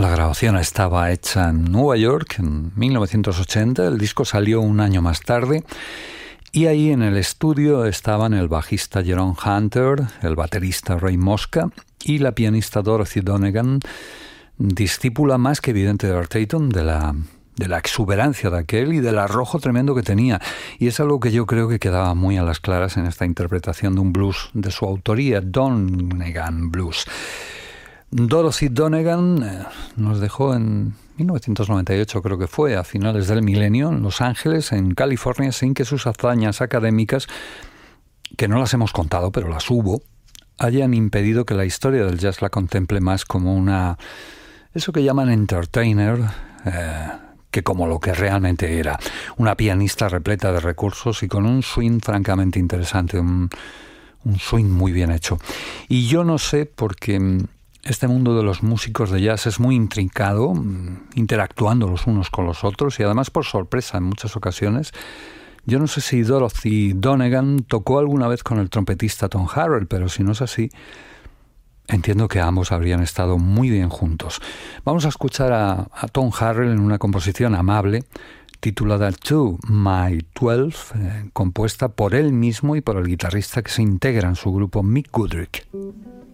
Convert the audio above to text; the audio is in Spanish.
La grabación estaba hecha en Nueva York en 1980, el disco salió un año más tarde y ahí en el estudio estaban el bajista Jerome Hunter, el baterista Ray Mosca y la pianista Dorothy Donegan, discípula más que evidente de Art Tatum, de la exuberancia de aquel y del arrojo tremendo que tenía. Y es algo que yo creo que quedaba muy a las claras en esta interpretación de un blues de su autoría, Donegan Blues. Dorothy Donegan nos dejó en 1998, creo que fue, a finales del milenio, en Los Ángeles, en California, sin que sus hazañas académicas, que no las hemos contado, pero las hubo, hayan impedido que la historia del jazz la contemple más como eso que llaman entertainer, que como lo que realmente era, una pianista repleta de recursos y con un swing francamente interesante, un swing muy bien hecho. Y yo no sé, porque este mundo de los músicos de jazz es muy intrincado, interactuando los unos con los otros y además por sorpresa en muchas ocasiones. Yo no sé si Dorothy Donegan tocó alguna vez con el trompetista Tom Harrell, pero si no es así, entiendo que ambos habrían estado muy bien juntos. Vamos a escuchar a Tom Harrell en una composición amable titulada To My 12, compuesta por él mismo y por el guitarrista que se integra en su grupo, Mick Goodrick.